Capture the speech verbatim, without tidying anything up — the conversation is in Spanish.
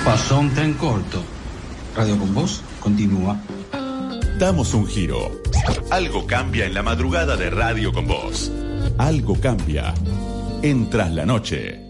Pasó un tren corto. Radio con Voz continúa. Damos un giro. Algo cambia en la madrugada de Radio con Voz. Algo cambia en Tras la Noche.